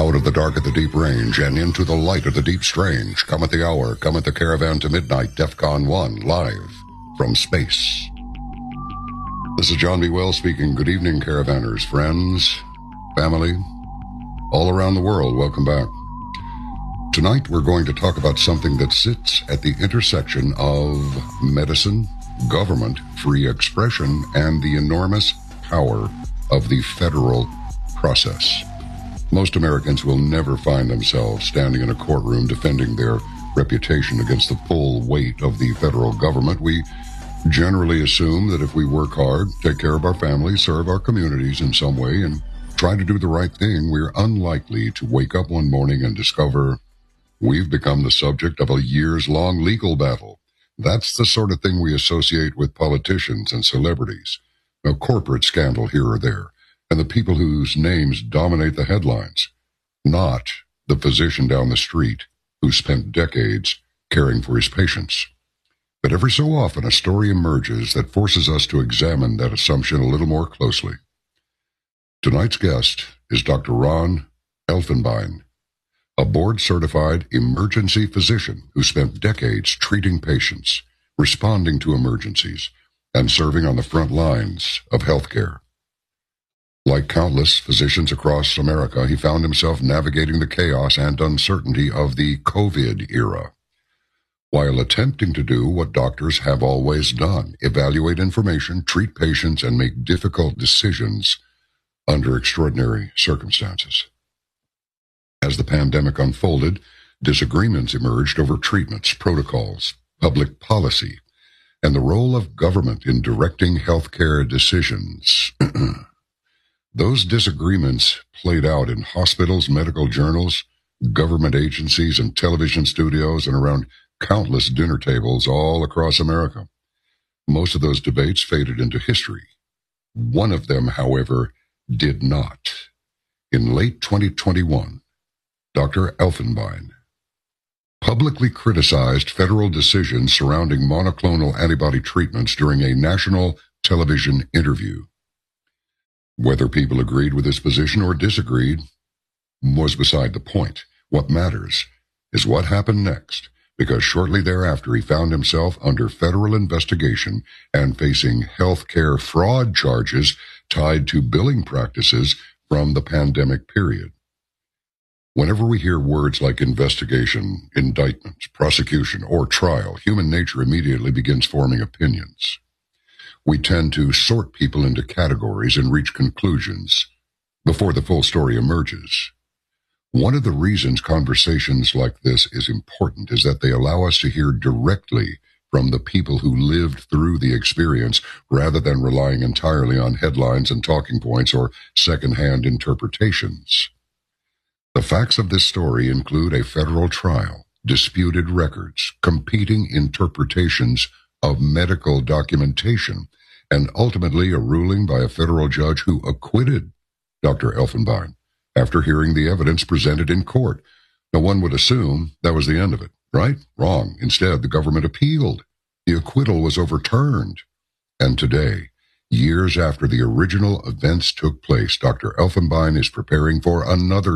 Out of the dark at the deep range and into the light of the deep strange, cometh the hour, cometh the caravan to midnight, DEFCON 1, live from space. This is John B. Wells speaking. Good evening, caravanners, friends, family, all around the world. Welcome back. Tonight we're going to talk about something that sits at the intersection of medicine, government, free expression, and the enormous power of the federal process. Most Americans will never find themselves standing in a courtroom defending their reputation against the full weight of the federal government. We generally assume that if we work hard, take care of our families, serve our communities in some way, and try to do the right thing, we're unlikely to wake up one morning and discover we've become the subject of a years-long legal battle. That's the sort of thing we associate with politicians and celebrities. A corporate scandal here or there, and the people whose names dominate the headlines, not the physician down the street who spent decades caring for his patients. But every so often, a story emerges that forces us to examine that assumption a little more closely. Tonight's guest is Dr. Ron Elfenbein, a board-certified emergency physician who spent decades treating patients, responding to emergencies, and serving on the front lines of healthcare. Like countless physicians across America, he found himself navigating the chaos and uncertainty of the COVID era, while attempting to do what doctors have always done: evaluate information, treat patients, and make difficult decisions under extraordinary circumstances. As the pandemic unfolded, disagreements emerged over treatments, protocols, public policy, and the role of government in directing healthcare decisions. Those disagreements played out in hospitals, medical journals, government agencies, and television studios, and around countless dinner tables all across America. Most of those debates faded into history. One of them, however, did not. In late 2021, Dr. Elfenbein publicly criticized federal decisions surrounding monoclonal antibody treatments during a national television interview. Whether people agreed with his position or disagreed was beside the point. What matters is what happened next, because shortly thereafter he found himself under federal investigation and facing healthcare fraud charges tied to billing practices from the pandemic period. Whenever we hear words like investigation, indictment, prosecution, or trial, human nature immediately begins forming opinions. We tend to sort people into categories and reach conclusions before the full story emerges. One of the reasons conversations like this is important is that they allow us to hear directly from the people who lived through the experience rather than relying entirely on headlines and talking points or secondhand interpretations. The facts of this story include a federal trial, disputed records, competing interpretations of medical documentation, and ultimately a ruling by a federal judge who acquitted Dr. Elfenbein after hearing the evidence presented in court. Now, one would assume that was the end of it, right? Wrong. Instead, the government appealed. The acquittal was overturned. And today, years after the original events took place, Dr. Elfenbein is preparing for another